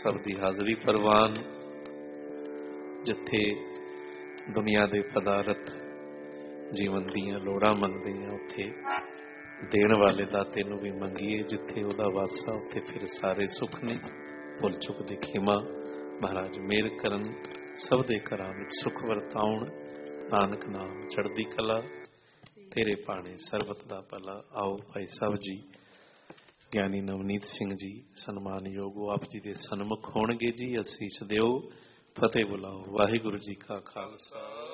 ਸਭ ਦੀ ਹਾਜ਼ਰੀ ਪ੍ਰਵਾਨ। ਜਿੱਥੇ ਦੁਨੀਆ ਦੇ ਪਦਾਰਥ ਜੀਵਨ ਦੀਆਂ ਲੋੜਾਂ ਮੰਗਦੇ ਆ, ਉੱਥੇ ਦੇਣ ਵਾਲੇ ਦਾਤੇ ਨੂੰ ਵੀ ਮੰਗੀਏ। ਜਿੱਥੇ ਉਹਦਾ ਵਾਸਾ ਉੱਥੇ ਫਿਰ ਸਾਰੇ ਸੁੱਖ ਨੇ। ਭੁੱਲ ਚੁੱਕ ਦੇ ਖਿਮਾ ਮਹਾਰਾਜ ਮਿਹਰ ਕਰਨ, ਸਭ ਦੇ ਘਰਾਂ ਵਿੱਚ ਸੁੱਖ ਵਰਤਾਉਣ। ਨਾਨਕ ਨਾਮ ਚੜ੍ਹਦੀ ਕਲਾ, ਤੇਰੇ ਭਾਣੇ ਸਰਬਤ ਦਾ ਭਲਾ। ਆਓ ਭਾਈ ਸਾਹਿਬ ਜੀ, ਗਿਆਨੀ ਨਵਨੀਤ ਸਿੰਘ ਜੀ ਸਨਮਾਨਯੋਗ, ਉਹ ਆਪ ਜੀ ਦੇ ਸਨਮੁਖ ਹੋਣਗੇ ਜੀ। ਅਸੀਸ ਦਿਓ, ਫਤਿਹ ਬੁਲਾਓ। ਵਾਹਿਗੁਰੂ ਜੀ ਕਾ ਖਾਲਸਾ।